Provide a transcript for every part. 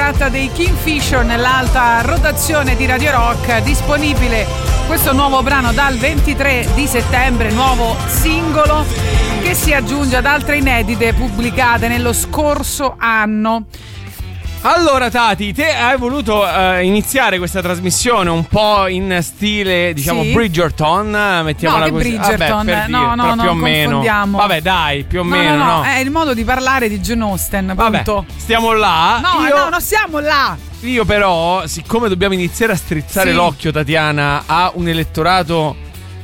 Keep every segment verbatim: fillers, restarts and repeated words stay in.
tratta dei Kingfisher nell'alta rotazione di Radio Rock, disponibile questo nuovo brano dal ventitré di settembre, nuovo singolo che si aggiunge ad altre inedite pubblicate nello scorso anno. Allora Tati, te hai voluto uh, iniziare questa trasmissione un po' in stile, diciamo, sì. Bridgerton, mettiamola no, così. Bridgerton, Vabbè, per no, dire, no, però no, più o confondiamo. meno. Vabbè, dai, più o no, meno, no, no, no. È il modo di parlare di Jane Austen, punto. Vabbè, stiamo là. No, Io... no, non siamo là. Io però, siccome dobbiamo iniziare a strizzare sì. l'occhio, Tatiana, a un elettorato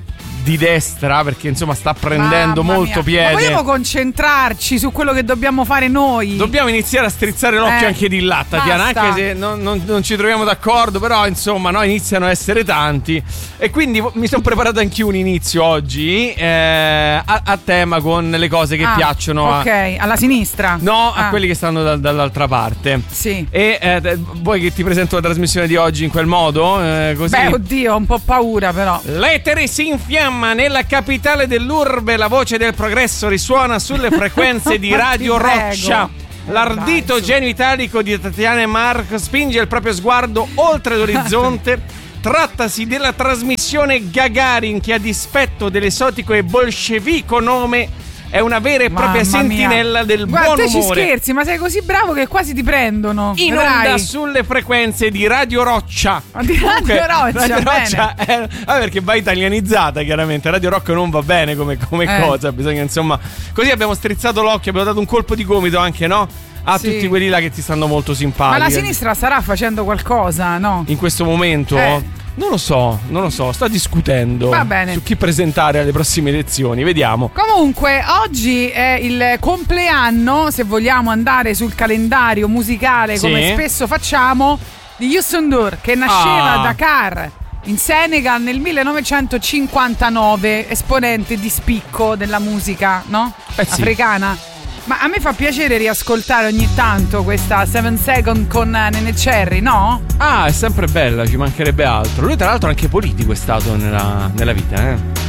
di destra, perché insomma sta prendendo Mamma molto mia. piede. Ma vogliamo concentrarci su quello che dobbiamo fare noi? Dobbiamo iniziare a strizzare l'occhio eh, anche di là, Tatiana, basta. anche se non, non, non ci troviamo d'accordo, però insomma no, iniziano a essere tanti e quindi mi sono preparato anch'io un inizio oggi eh, a, a tema con le cose che ah, piacciono ok, a, alla sinistra? no, ah. a quelli che stanno da, dall'altra parte. Sì. E eh, vuoi che ti presento la trasmissione di oggi in quel modo? Eh, così? Beh, oddio, ho un po' paura però. L'etere si infiamma nella capitale dell'urbe, la voce del progresso risuona sulle frequenze di Radio Roccia. L'ardito genio italico di Tatiana e Marco spinge il proprio sguardo oltre l'orizzonte. Trattasi della trasmissione Gagarin che, a dispetto dell'esotico e bolscevico nome, è una vera e propria Mamma sentinella mia. del Guarda, buon te ci umore. Scherzi, ma sei così bravo che quasi ti prendono. In Vedrai. onda sulle frequenze di Radio Roccia. Di Radio Roccia, Radio bene. Roccia è, ah, perché va italianizzata, chiaramente. Radio Rock non va bene come, come eh. cosa. Bisogna, insomma. Così abbiamo strizzato l'occhio, abbiamo dato un colpo di gomito anche, no? A sì. tutti quelli là che ti stanno molto simpatici. Ma la sinistra starà facendo qualcosa, no? In questo momento? Eh. Non lo so, non lo so, sta discutendo Va bene. su chi presentare alle prossime elezioni, vediamo. Comunque, oggi è il compleanno, se vogliamo andare sul calendario musicale come sì. spesso facciamo, di Youssou N'Dour, che nasceva ah. a Dakar, in Senegal, nel millenovecentocinquantanove, esponente di spicco della musica, no? Eh sì. Africana. Ma a me fa piacere riascoltare ogni tanto questa Seven Second con Nene Cherry, no? Ah, è sempre bella, ci mancherebbe altro. Lui tra l'altro anche politico è stato nella, nella vita, eh.